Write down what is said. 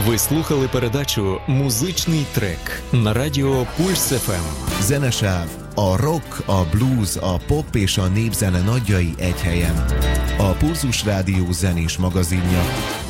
Ви слухали передачу «Музичний трек» на радіо Пульс ФМ. Zenesáv, a rock, a blues, a pop és a népzene nagyjai egy helyen. A Pulzus Rádió zenés magazinja.